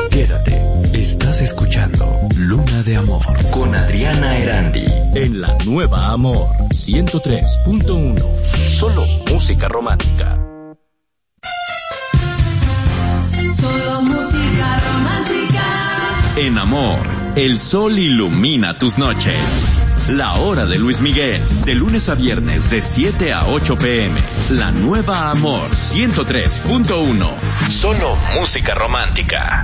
Quédate, estás escuchando Luna de Amor con Adriana Erandi en la nueva Amor 103.1. Solo música romántica. Solo música romántica. En Amor, el sol ilumina tus noches. La hora de Luis Miguel, de lunes a viernes de 7 a 8 p.m. La nueva Amor 103.1. Solo música romántica.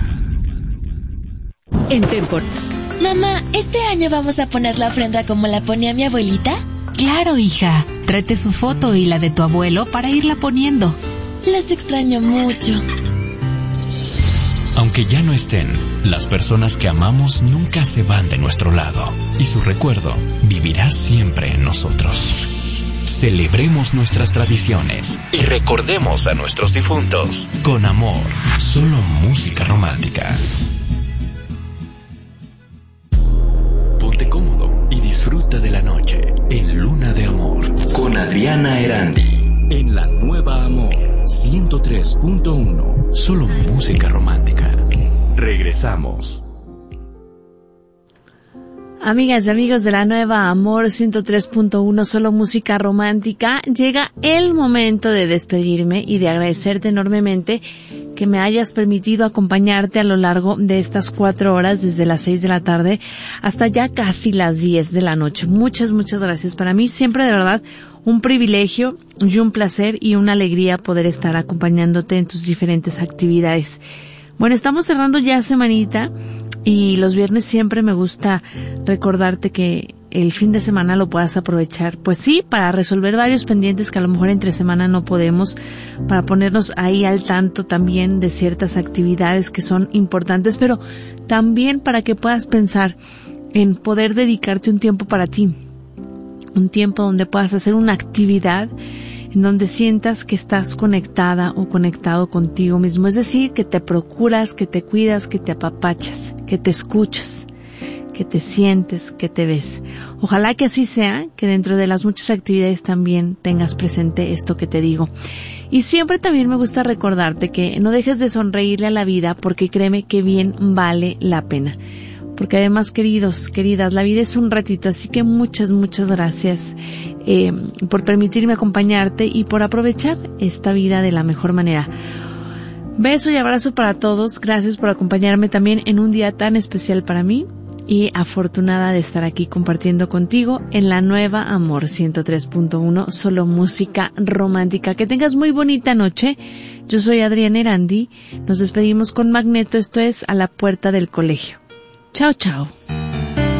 En Tempor. Mamá, ¿este año vamos a poner la ofrenda como la ponía mi abuelita? Claro, hija. Tráete su foto y la de tu abuelo para irla poniendo. Las extraño mucho. Aunque ya no estén, las personas que amamos nunca se van de nuestro lado y su recuerdo vivirá siempre en nosotros. Celebremos nuestras tradiciones y recordemos a nuestros difuntos con amor. Solo música romántica. Ponte cómodo y disfruta de la noche en Luna de Amor con Adriana Erandi en la nueva Amor 103.1. Solo música romántica. Regresamos. Amigas y amigos de la nueva Amor 103.1, solo música romántica, llega el momento de despedirme y de agradecerte enormemente que me hayas permitido acompañarte a lo largo de estas 4 horas, desde las 6 de la tarde hasta ya casi las 10 de la noche. Muchas, muchas gracias. Para mí siempre de verdad un privilegio y un placer y una alegría poder estar acompañándote en tus diferentes actividades. Bueno, estamos cerrando ya semanita y los viernes siempre me gusta recordarte que el fin de semana lo puedas aprovechar, pues sí, para resolver varios pendientes que a lo mejor entre semana no podemos, para ponernos ahí al tanto también de ciertas actividades que son importantes, pero también para que puedas pensar en poder dedicarte un tiempo para ti, un tiempo donde puedas hacer una actividad en donde sientas que estás conectada o conectado contigo mismo, es decir, que te procuras, que te cuidas, que te apapachas, que te escuchas, que te sientes, que te ves. Ojalá que así sea, que dentro de las muchas actividades también tengas presente esto que te digo. Y siempre también me gusta recordarte que no dejes de sonreírle a la vida, porque créeme que bien vale la pena. Porque además, queridos, queridas, la vida es un ratito, así que muchas, muchas gracias por permitirme acompañarte y por aprovechar esta vida de la mejor manera. Beso y abrazo para todos, gracias por acompañarme también en un día tan especial para mí y afortunada de estar aquí compartiendo contigo en la nueva Amor 103.1, solo música romántica. Que tengas muy bonita noche. Yo soy Adriana Erandi, nos despedimos con Magneto, esto es A la Puerta del Colegio. Chao, chao.